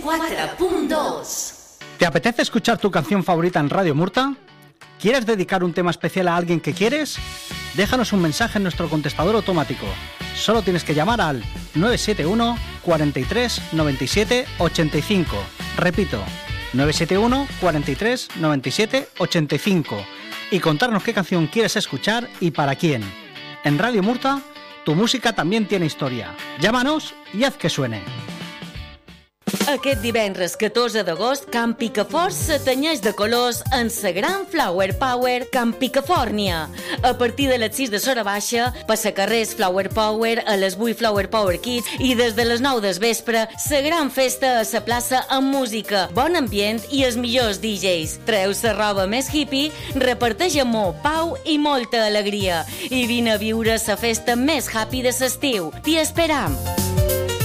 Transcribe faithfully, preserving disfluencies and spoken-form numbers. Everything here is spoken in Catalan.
cuatro punto dos. ¿Te apetece escuchar tu canción favorita en Radio Murta? ¿Quieres dedicar un tema especial a alguien que quieres? Déjanos un mensaje en nuestro contestador automático. Solo tienes que llamar al nueve siete uno, cuatro tres, nueve siete, ocho cinco. Repito, nueve siete uno, cuatro tres, nueve siete, ocho cinco. Y contarnos qué canción quieres escuchar y para quién. En Radio Murta, tu música también tiene historia. Llámanos y haz que suene. Aquest divendres catorze d'agost, Camp Picafort se tenyeix de colors en sa gran Flower Power Camp Picafòrnia. A partir de les sis de l'hora baixa, passa carrers Flower Power, a les vuit Flower Power Kids i des de les nou del vespre, sa gran festa a sa plaça amb música, bon ambient i els millors D Js. Treu sa roba més hippie, reparteix amor, pau i molta alegria. I vine a viure sa festa més happy de l'estiu. T'hi esperam!